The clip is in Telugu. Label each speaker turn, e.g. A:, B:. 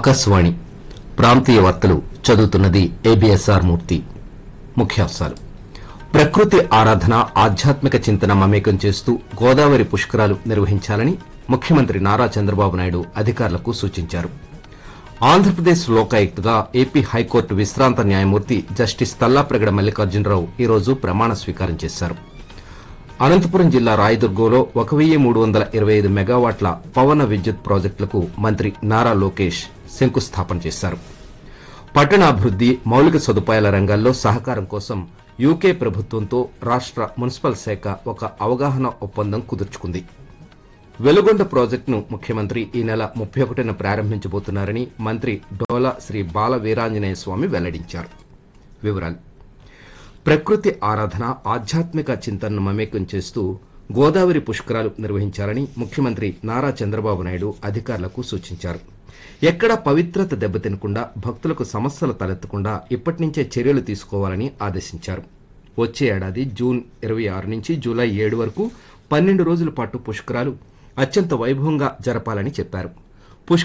A: ఆకాశవాణి ప్రాంతీయ వార్తలు చదువుతున్నది ఏబిఎస్ఆర్ మూర్తి. ముఖ్యాంశాలు: ప్రకృతి ఆరాధన, ఆధ్యాత్మిక చింతన మమేకం చేస్తూ గోదావరి పుష్కరాలు నిర్వహించాలని ముఖ్యమంత్రి నారా చంద్రబాబు నాయుడు అధికారులకు సూచించారు. ఆంధ్రప్రదేశ్ లోకాయుక్తగా ఏపీ హైకోర్టు విశ్రాంత న్యాయమూర్తి జస్టిస్ తల్లాప్రగడ మల్లికార్జునరావు ఈరోజు ప్రమాణ స్వీకారం చేశారు. అనంతపురం జిల్లా రాయదుర్గంలో 1325 మెగావాట్ల పవన విద్యుత్ ప్రాజెక్టులకు మంత్రి నారా లోకేష్ శంకుస్థాపన చేశారు. పట్టణాభివృద్ది, మౌలిక సదుపాయాల రంగాల్లో సహకారం కోసం యూకే ప్రభుత్వంతో రాష్ట మున్సిపల్ శాఖ ఒక అవగాహన ఒప్పందం కుదుర్చుకుంది. వెలుగొండ ప్రాజెక్టును ముఖ్యమంత్రి ఈ నెల 31న ప్రారంభించబోతున్నారని మంత్రి డోలా శ్రీ బాల వీరాంజనేయ స్వామి వెల్లడించారు. వివరాలు: ప్రకృతి ఆరాధన, ఆధ్యాత్మిక చింతనను మమేకం చేస్తూ గోదావరి పుష్కరాలు నిర్వహించాలని ముఖ్యమంత్రి నారా చంద్రబాబు నాయుడు అధికారులకు సూచించారు. ఎక్కడా పవిత్రత దెబ్బతినకుండా, భక్తులకు సమస్యలు తలెత్తకుండా ఇప్పటి నుంచే చర్యలు తీసుకోవాలని ఆదేశించారు. వచ్చే ఏడాది జూన్ 26 నుంచి జూలై 7 వరకు 12 రోజుల పాటు పుష్కరాలు అత్యంత వైభవంగా జరపాలని చెప్పారు.